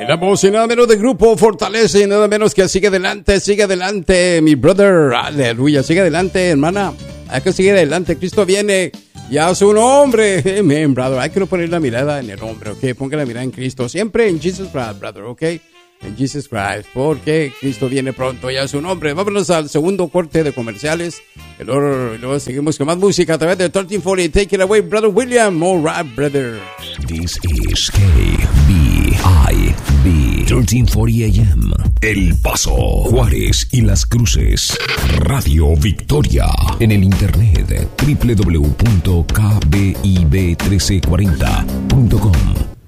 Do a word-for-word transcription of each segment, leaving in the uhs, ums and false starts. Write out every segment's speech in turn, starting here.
La voz y nada menos del grupo Fortalece, nada menos que sigue adelante, sigue adelante, mi brother, aleluya, sigue adelante, hermana, hay que seguir adelante, Cristo viene, ya es un hombre, amen, brother, hay que no poner la mirada en el hombre, ok, ponga la mirada en Cristo, siempre en Jesus Christ, brother, ok, en Jesus Christ, porque Cristo viene pronto, ya es un hombre. Vámonos al segundo corte de comerciales, y luego, y luego seguimos con más música a través de trece cuarenta, take it away, brother William, all right, brother. This is K B I B trece cuarenta A M, El Paso, Juárez y Las Cruces. Radio Victoria. En el internet doble u doble u doble u punto k b i b trece cuarenta punto com.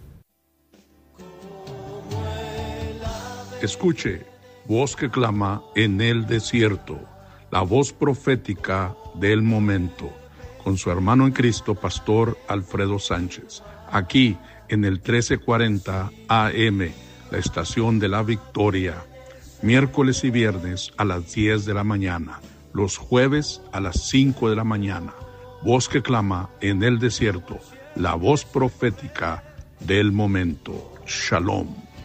Escuche, voz que clama en el desierto, la voz profética del momento, con su hermano en Cristo, Pastor Alfredo Sánchez, aquí en el trece cuarenta A M, la estación de la Victoria, miércoles y viernes a las diez de la mañana, los jueves a las cinco de la mañana, voz que clama en el desierto, la voz profética del momento. Shalom.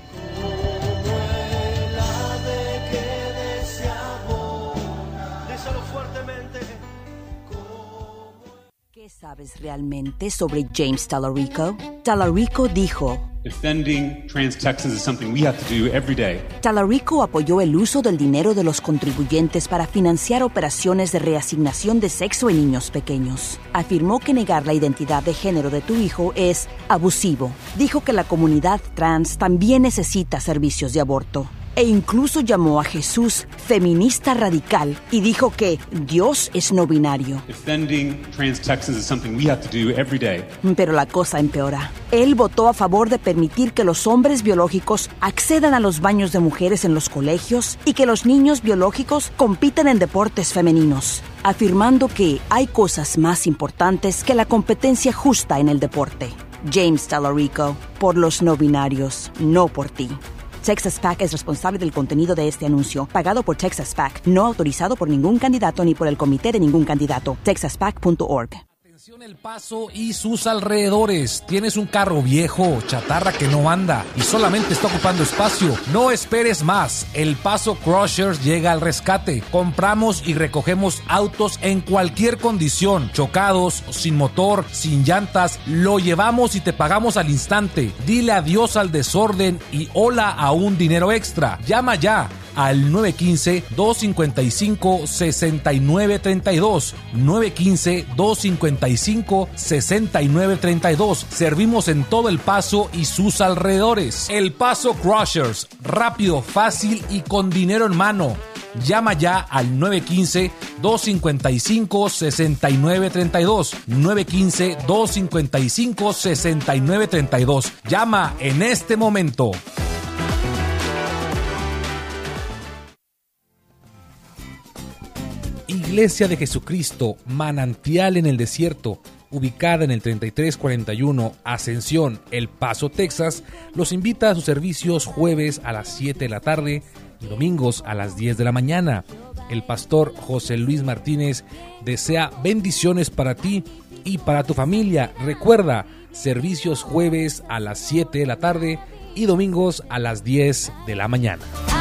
¿Qué sabes realmente sobre James Talarico? Talarico dijo: Defending trans Texans is something we have to do every day. Talarico apoyó el uso del dinero de los contribuyentes para financiar operaciones de reasignación de sexo en niños pequeños. Afirmó que negar la identidad de género de tu hijo es abusivo. Dijo que la comunidad trans también necesita servicios de aborto. E incluso llamó a Jesús feminista radical y dijo que Dios es no binario. Defending trans Texans is something we have to do every day. Pero la cosa empeora. Él votó a favor de permitir que los hombres biológicos accedan a los baños de mujeres en los colegios y que los niños biológicos compitan en deportes femeninos, afirmando que hay cosas más importantes que la competencia justa en el deporte. James Talarico, por los no binarios, no por ti. Texas PAC es responsable del contenido de este anuncio, pagado por Texas PAC, no autorizado por ningún candidato ni por el comité de ningún candidato. texas pac punto org. Atención El Paso y sus alrededores. Tienes un carro viejo, chatarra que no anda y solamente está ocupando espacio. No esperes más. El Paso Crushers llega al rescate. Compramos y recogemos autos en cualquier condición, chocados, sin motor, sin llantas. Lo llevamos y te pagamos al instante. Dile adiós al desorden y hola a un dinero extra. Llama ya al nueve uno cinco, dos cinco cinco, seis nueve tres dos, nueve uno cinco, dos cinco cinco, seis nueve tres dos. Servimos en todo El Paso y sus alrededores. El Paso Crushers, rápido, fácil y con dinero en mano. Llama ya al nueve uno cinco, dos cinco cinco, seis nueve tres dos, nueve uno cinco, dos cinco cinco, seis nueve tres dos. Llama en este momento. Iglesia de Jesucristo, Manantial en el Desierto, ubicada en el treinta y tres cuarenta y uno Ascensión, El Paso, Texas, los invita a sus servicios jueves a las siete de la tarde y domingos a las diez de la mañana. El pastor José Luis Martínez desea bendiciones para ti y para tu familia. Recuerda, servicios jueves a las siete de la tarde y domingos a las diez de la mañana.